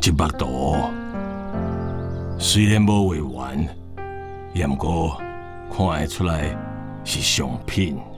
这幅图虽然无画完，也毋过看得出来是上品。